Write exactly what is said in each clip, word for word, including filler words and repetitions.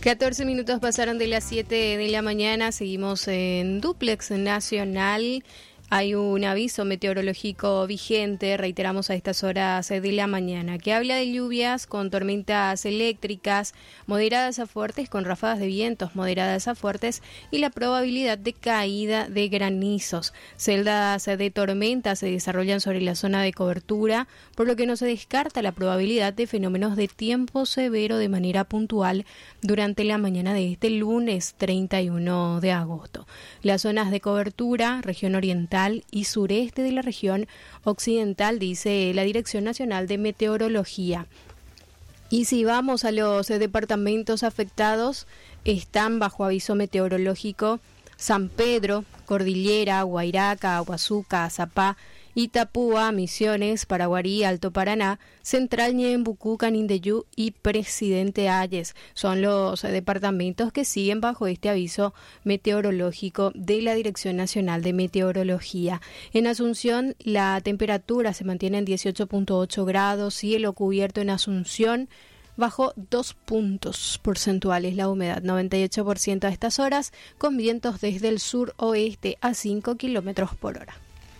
catorce minutos pasaron de las siete de la mañana, seguimos en Duplex Nacional. Hay un aviso meteorológico vigente, reiteramos a estas horas de la mañana, que habla de lluvias con tormentas eléctricas moderadas a fuertes, con ráfagas de vientos moderadas a fuertes y la probabilidad de caída de granizos. Celdas de tormenta se desarrollan sobre la zona de cobertura, por lo que no se descarta la probabilidad de fenómenos de tiempo severo de manera puntual durante la mañana de este lunes treinta y uno de agosto. Las zonas de cobertura, región oriental y sureste de la región occidental, dice la Dirección Nacional de Meteorología. Y si vamos a los departamentos afectados, están bajo aviso meteorológico San Pedro, Cordillera, Guairaca, Huazuca, Azapá, Itapúa, Misiones, Paraguarí, Alto Paraná, Central, Ñembucú, Canindeyú y Presidente Hayes. Son los departamentos que siguen bajo este aviso meteorológico de la Dirección Nacional de Meteorología. En Asunción, la temperatura se mantiene en dieciocho punto ocho grados, cielo cubierto en Asunción, bajó dos puntos porcentuales la humedad, noventa y ocho por ciento a estas horas, con vientos desde el sur-oeste a cinco kilómetros por hora.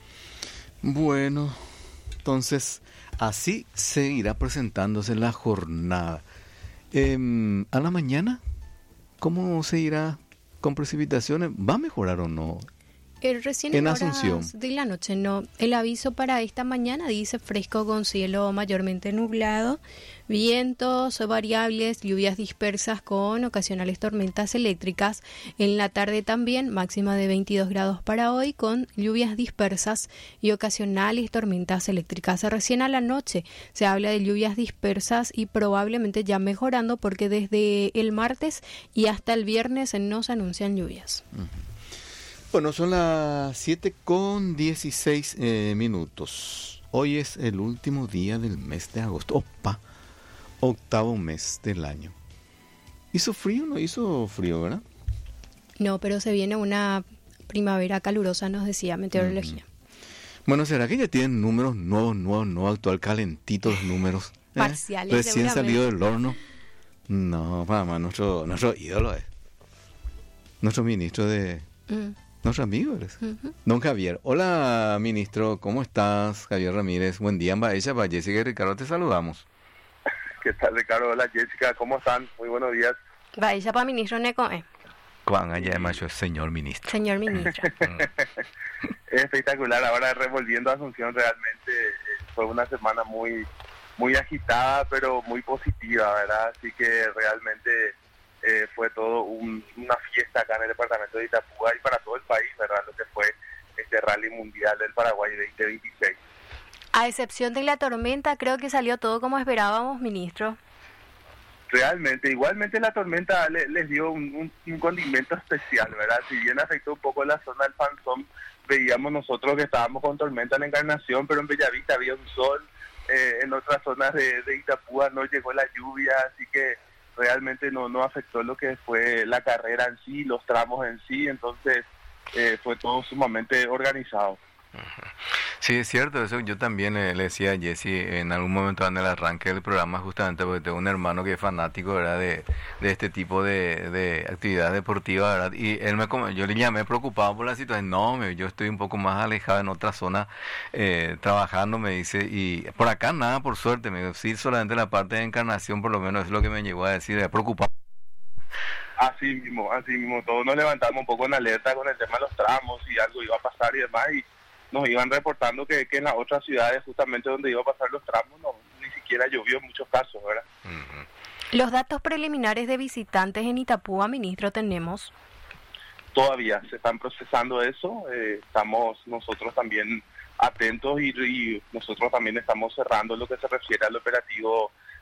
Bueno, entonces así seguirá presentándose la jornada. Eh, a la mañana, ¿cómo se irá con precipitaciones? ¿Va a mejorar o no? El recién en Asunción de la noche, no. El aviso para esta mañana dice fresco con cielo mayormente nublado, vientos variables, lluvias dispersas con ocasionales tormentas eléctricas. En la tarde también, máxima de veintidós grados para hoy, con lluvias dispersas y ocasionales tormentas eléctricas. Recién a la noche se habla de lluvias dispersas y probablemente ya mejorando, porque desde el martes y hasta el viernes no se anuncian lluvias. Uh-huh. Bueno, son las siete con dieciséis eh, minutos. Hoy es el último día del mes de agosto. Opa, octavo mes del año. ¿Hizo frío? No hizo frío, ¿verdad? No, pero se viene una primavera calurosa, nos decía meteorología. Uh-huh. Bueno, ¿será que ya tienen números nuevos, nuevos, nuevos, actual, calentitos los números? ¿Eh? Parciales, recién salido del horno. No, para más, nuestro, nuestro ídolo es. Nuestro ministro de... Mm. Nuestro amigo eres. Uh-huh. Don Javier. Hola, ministro. ¿Cómo estás? Javier Ramírez. Buen día, Baella, para Jessica y Ricardo, te saludamos. ¿Qué tal, Ricardo? Hola, Jessica. ¿Cómo están? Muy buenos días. Baella para ministro Neco. Eh. Juan, allá además yo, señor ministro. Señor ministro. Es espectacular. Ahora, revolviendo a Asunción, realmente eh, fue una semana muy, muy agitada, pero muy positiva, ¿verdad? Así que realmente... Eh, fue todo un, una fiesta acá en el departamento de Itapúa y para todo el país, ¿verdad? Lo que fue este Rally Mundial del Paraguay veinte veintiséis. A excepción de la tormenta, creo que salió todo como esperábamos, ministro. Realmente, igualmente la tormenta le, les dio un, un, un condimento especial, ¿verdad? Si bien afectó un poco la zona del Panzón, veíamos nosotros que estábamos con tormenta en Encarnación, pero en Bellavista había un sol, eh, en otras zonas de, de Itapúa no llegó la lluvia, así que realmente no no afectó lo que fue la carrera en sí, los tramos en sí, entonces eh, fue todo sumamente organizado. Uh-huh. Sí, es cierto, eso yo también eh, le decía a Jesse en algún momento en el arranque del programa, justamente porque tengo un hermano que es fanático, ¿verdad?, de, de este tipo de, de actividad deportiva, ¿verdad? Y él me yo le llamé preocupado por la situación. No, me, yo estoy un poco más alejado en otra zona eh, trabajando, me dice, y por acá nada, por suerte, me dice, sí, solamente la parte de Encarnación, por lo menos es lo que me llegó a decir, de preocupado. Así mismo, así mismo, todos nos levantamos un poco en alerta con el tema de los tramos y algo iba a pasar y demás, y nos iban reportando que, que en las otras ciudades, justamente donde iba a pasar los tramos, no, ni siquiera llovió en muchos casos, ¿verdad? Uh-huh. Los datos preliminares de visitantes en Itapúa, ministro, tenemos. Todavía se están procesando eso, eh, estamos nosotros también atentos y, y nosotros también estamos cerrando lo que se refiere al operativo